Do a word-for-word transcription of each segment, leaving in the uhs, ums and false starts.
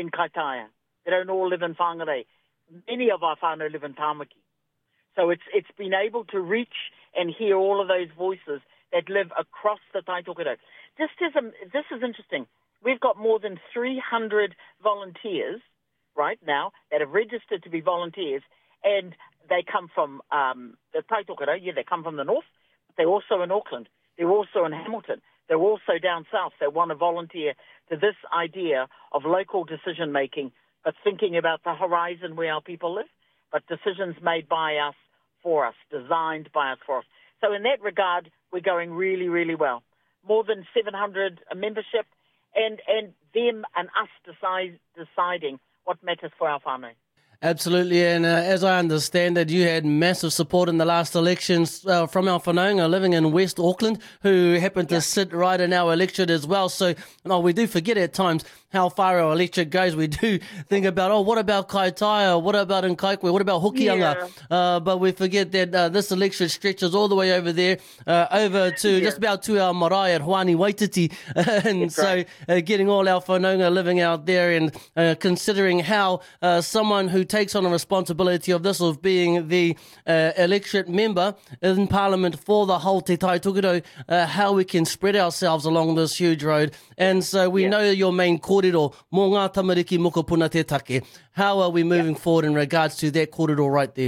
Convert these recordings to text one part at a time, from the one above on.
in Kaitaia. They don't all live in Whangarei. Many of our whānau live in Tāmaki. So it's it's been able to reach and hear all of those voices that live across the Tai Tokerau. Just as a, this is interesting. We've got more than three hundred volunteers right now that have registered to be volunteers, and they come from um, the Tai Tokerau. Yeah, they come from the north. But they're also in Auckland. They're also in Hamilton. They're also down south. They want to volunteer to this idea of local decision-making, but thinking about the horizon where our people live, but decisions made by us, for us, designed by us, for us. So in that regard, we're going really, really well. More than seven hundred membership, and, and them and us decide, deciding what matters for our whānau. Absolutely, and uh, as I understand it, you had massive support in the last elections uh, from our whanaunga living in West Auckland, who happened to yeah. sit right in our electorate as well. So oh, we do forget at times how far our electorate goes. We do think about, oh, what about Kaitaia? What about in Kaikwe? What about Hokianga? Yeah. Uh, but we forget that uh, this electorate stretches all the way over there, uh, over to yeah. just about to our marae at Hoani Waititi. and That's so right. uh, getting all our whanaunga living out there, and uh, considering how uh, someone who takes on the responsibility of this, of being the uh, electorate member in Parliament for the whole Te Tai Tokerau, uh, how we can spread ourselves along this huge road. And so we yeah. know your main kōrero, mō ngā tamariki mokopuna te take. How are we moving yeah. forward in regards to that kōrero right there?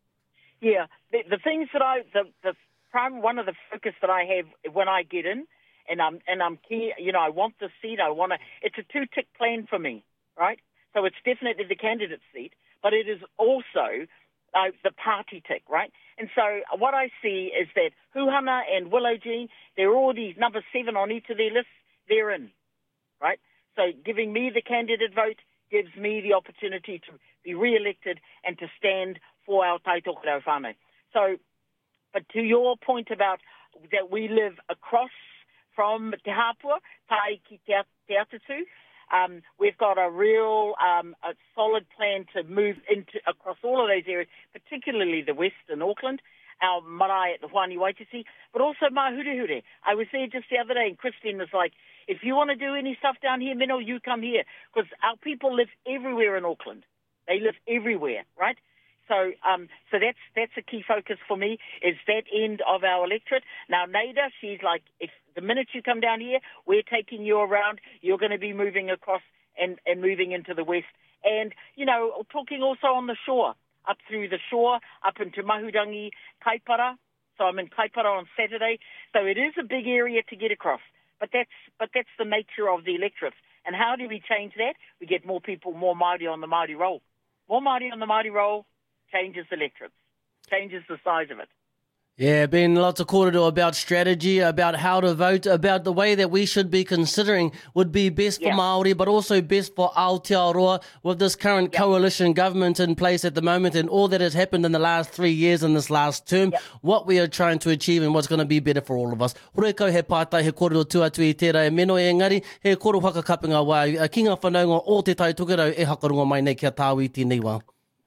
Yeah, the, the things that I, the, the prime, one of the focus that I have when I get in, and I'm, and I'm key, you know, I want the seat, I want to, it's a two-tick plan for me, right? So it's definitely the candidate seat, but it is also uh, the party tick, right? And so what I see is that Huhana and Willow Jean, they're already number seven on each of their lists, they're in, right? So giving me the candidate vote gives me the opportunity to be re-elected and to stand for our Tai Tokerau whānau. So, but to your point about that we live across from Te Hapua, Tai ki Te, te Atatu, Um, we've got a real um, a solid plan to move into across all of those areas, particularly the west in Auckland, our marae at the Hoani Waititi, but also Mahurehure. I was there just the other day, and Christine was like, if you want to do any stuff down here, Mino, you come here, because our people live everywhere in Auckland. They live everywhere, right? So um, so that's that's a key focus for me, is that end of our electorate. Now, Naida, she's like, if the minute you come down here, we're taking you around, you're going to be moving across and, and moving into the west. And, you know, talking also on the shore, up through the shore, up into Mahurangi, Kaipara. So I'm in Kaipara on Saturday. So it is a big area to get across. But that's but that's the nature of the electorate. And how do we change that? We get more people, more Māori on the Māori roll. More Māori on the Māori roll changes electorates, changes the size of it. Yeah, been lots of kōrero about strategy, about how to vote, about the way that we should be considering would be best for yeah. Māori, but also best for Aotearoa with this current yeah. coalition government in place at the moment, and all that has happened in the last three years in this last term, yeah. what we are trying to achieve and what's going to be better for all of us. Hore kau he pātai he kōrero tuatu i tērā e meno e ngari, he kōrero whakakapinga wā, ki ngā whanaunga o te Tai Tokerau e hakarunga mai nei kia tāwi tēnei wā.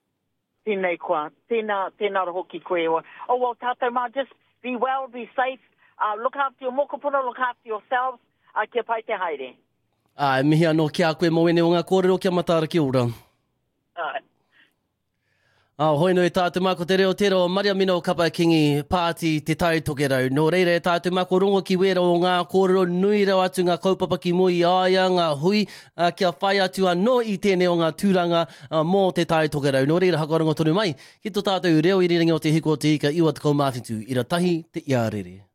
Tēnei koa, tēnā, tēnā hoki koe wa. Oh, well, tātou mā, just be well, be safe, uh, look after your mokopuna, look after yourselves, uh, kia pai te haere. Ai, mihi anō kia koe mo ene o ngā kōrero kia matara ki ora. Ai. Ah, hoi noi tātou mako te reo tero Maria Mino Kapakingi Pāti Te Tai Tokerau. Nō reire tātou mako rongo ki wera o ngā kōrero nui rau atu ngā kaupapa ki mui aia ngā hui uh, kia whai atu anō i tēnei o ngā tūranga uh, mō Te Tai Tokerau. Nō reire hakarongo tonu mai ki tō tātou reo i riringi o te hiko o te ika iwa te kaumāwhitu i ra tahi te iarere.